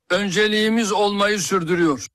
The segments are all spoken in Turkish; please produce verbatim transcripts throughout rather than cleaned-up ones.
önceliğimiz olmayı sürdürüyor.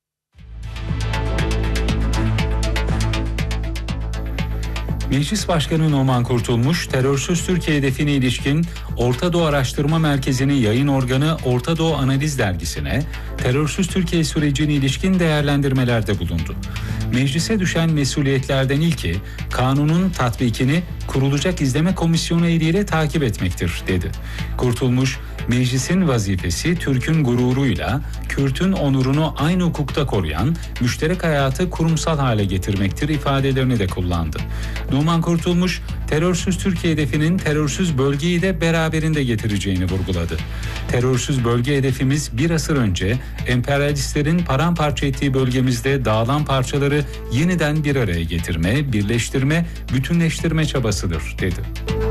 Meclis Başkanı Numan Kurtulmuş, terörsüz Türkiye hedefine ilişkin Orta Doğu Araştırma Merkezi'nin yayın organı Orta Doğu Analiz Dergisi'ne terörsüz Türkiye sürecine ilişkin değerlendirmelerde bulundu. Meclise düşen mesuliyetlerden ilki, kanunun tatbikini kurulacak izleme komisyonu eliyle takip etmektir, dedi. Kurtulmuş, meclisin vazifesi Türk'ün gururuyla, Kürt'ün onurunu aynı hukukta koruyan, müşterek hayatı kurumsal hale getirmektir ifadelerini de kullandı. Numan Kurtulmuş, terörsüz Türkiye hedefinin terörsüz bölgeyi de beraberinde getireceğini vurguladı. Terörsüz bölge hedefimiz bir asır önce emperyalistlerin paramparça ettiği bölgemizde dağılan parçaları yeniden bir araya getirme, birleştirme, bütünleştirme çabasıdır, dedi.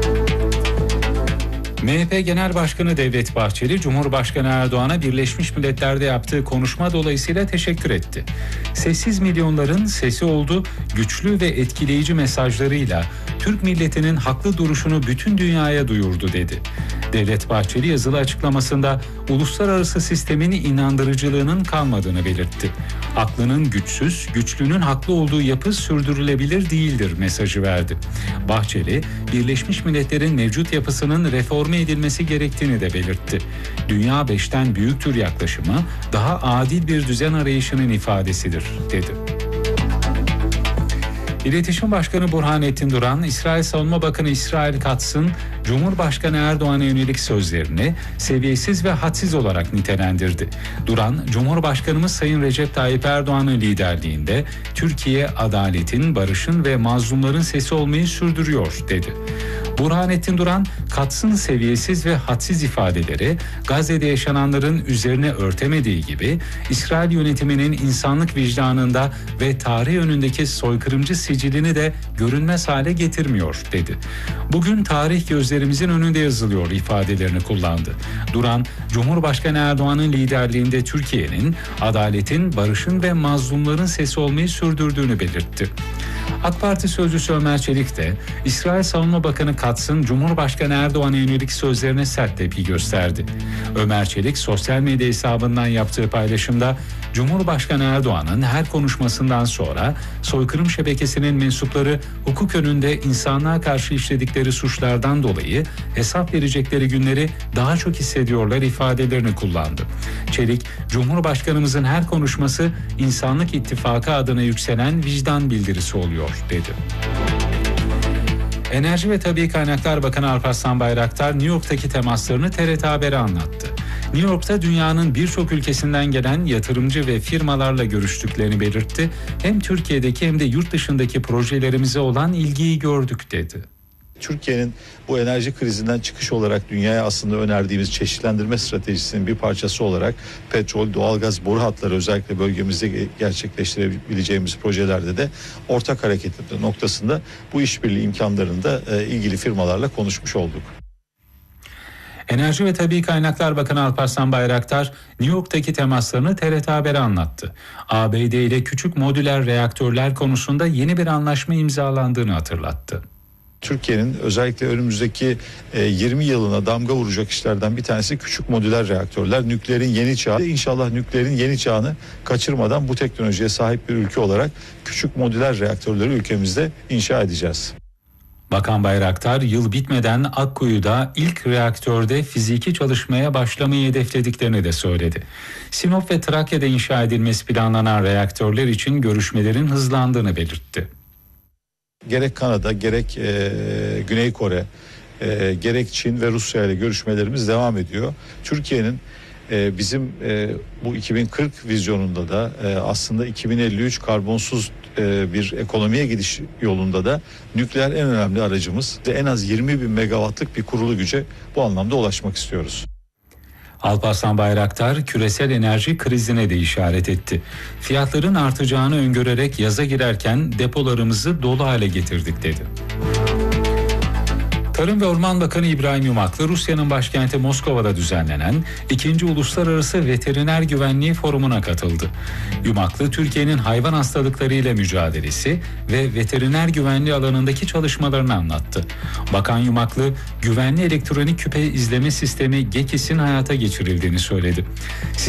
M H P Genel Başkanı Devlet Bahçeli, Cumhurbaşkanı Erdoğan'a Birleşmiş Milletler'de yaptığı konuşma dolayısıyla teşekkür etti. Sessiz milyonların sesi oldu, güçlü ve etkileyici mesajlarıyla Türk milletinin haklı duruşunu bütün dünyaya duyurdu, dedi. Devlet Bahçeli yazılı açıklamasında uluslararası sistemin inandırıcılığının kalmadığını belirtti. Aklının güçsüz, güçlünün haklı olduğu yapı sürdürülebilir değildir mesajı verdi. Bahçeli, Birleşmiş Milletler'in mevcut yapısının reforme edilmesi gerektiğini de belirtti. Dünya beşten büyüktür yaklaşımı daha adil bir düzen arayışının ifadesidir, dedi. İletişim Başkanı Burhanettin Duran, İsrail Savunma Bakanı İsrail Katz'ın Cumhurbaşkanı Erdoğan'a yönelik sözlerini seviyesiz ve hadsiz olarak nitelendirdi. Duran, Cumhurbaşkanımız Sayın Recep Tayyip Erdoğan'ın liderliğinde Türkiye adaletin, barışın ve mazlumların sesi olmayı sürdürüyor, dedi. Burhanettin Duran, Katz'ın seviyesiz ve hadsiz ifadeleri Gazze'de yaşananların üzerine örtemediği gibi İsrail yönetiminin insanlık vicdanında ve tarih önündeki soykırımcı sicilini de görünmez hale getirmiyor, dedi. Bugün tarih gözlerimizin önünde yazılıyor ifadelerini kullandı. Duran, Cumhurbaşkanı Erdoğan'ın liderliğinde Türkiye'nin adaletin, barışın ve mazlumların sesi olmayı sürdürdüğünü belirtti. AK Parti sözcüsü Ömer Çelik de İsrail Savunma Bakanı Katz'ın Cumhurbaşkanı Erdoğan'a yönelik sözlerine sert tepki gösterdi. Ömer Çelik sosyal medya hesabından yaptığı paylaşımda Cumhurbaşkanı Erdoğan'ın her konuşmasından sonra soykırım şebekesinin mensupları hukuk önünde insanlığa karşı işledikleri suçlardan dolayı hesap verecekleri günleri daha çok hissediyorlar ifadelerini kullandı. Çelik, Cumhurbaşkanımızın her konuşması insanlık ittifakı adına yükselen vicdan bildirisi oluyor, dedi. Enerji ve Tabii Kaynaklar Bakanı Alparslan Bayraktar, New York'taki temaslarını T R T Haber'e anlattı. New York'ta dünyanın birçok ülkesinden gelen yatırımcı ve firmalarla görüştüklerini belirtti. Hem Türkiye'deki hem de yurt dışındaki projelerimize olan ilgiyi gördük, dedi. Türkiye'nin bu enerji krizinden çıkış olarak dünyaya aslında önerdiğimiz çeşitlendirme stratejisinin bir parçası olarak petrol, doğalgaz boru hatları özellikle bölgemizde gerçekleştirebileceğimiz projelerde de ortak hareket noktasında bu işbirliği imkanlarında ilgili firmalarla konuşmuş olduk. Enerji ve Tabii Kaynaklar Bakanı Alparslan Bayraktar, New York'taki temaslarını T R T Haber'e anlattı. A B D ile küçük modüler reaktörler konusunda yeni bir anlaşma imzalandığını hatırlattı. Türkiye'nin özellikle önümüzdeki yirmi yılına damga vuracak işlerden bir tanesi küçük modüler reaktörler. Nükleerin yeni çağı. İnşallah nükleerin yeni çağını kaçırmadan bu teknolojiye sahip bir ülke olarak küçük modüler reaktörleri ülkemizde inşa edeceğiz. Bakan Bayraktar, yıl bitmeden Akkuyu'da ilk reaktörde fiziki çalışmaya başlamayı hedeflediklerini de söyledi. Sinop ve Trakya'da inşa edilmesi planlanan reaktörler için görüşmelerin hızlandığını belirtti. Gerek Kanada, gerek e, Güney Kore, e, gerek Çin ve Rusya ile görüşmelerimiz devam ediyor. Türkiye'nin e, bizim e, bu iki bin kırk vizyonunda da e, aslında iki bin elli üç karbonsuz e, bir ekonomiye gidiş yolunda da nükleer en önemli aracımız. En az yirmi bin megawattlık bir kurulu güce bu anlamda ulaşmak istiyoruz. Alparslan Bayraktar, küresel enerji krizine de işaret etti. Fiyatların artacağını öngörerek yaza girerken depolarımızı dolu hale getirdik, dedi. Tarım ve Orman Bakanı İbrahim Yumaklı, Rusya'nın başkenti Moskova'da düzenlenen ikinci Uluslararası Veteriner Güvenliği Forumu'na katıldı. Yumaklı, Türkiye'nin hayvan hastalıklarıyla mücadelesi ve veteriner güvenliği alanındaki çalışmalarını anlattı. Bakan Yumaklı, güvenli elektronik küpe izleme sistemi GEKİS'in hayata geçirildiğini söyledi.